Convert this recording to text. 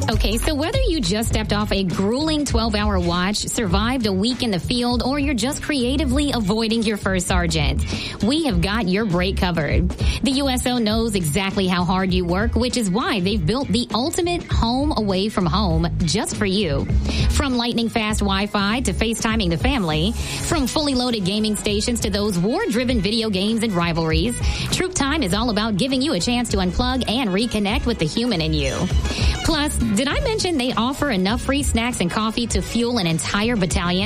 Okay, so whether you just stepped off a grueling 12-hour watch, survived a week in the field, or you're just creatively avoiding your first sergeant, we have got your break covered. The USO knows exactly how hard you work, which is why they've built the ultimate home away from home just for you. From lightning-fast Wi-Fi to FaceTiming the family, from fully loaded gaming stations to those war-driven video games and rivalries, Troop Time is all about giving you a chance to unplug and reconnect with the human in you. Plus, did I mention they offer enough free snacks and coffee to fuel an entire battalion?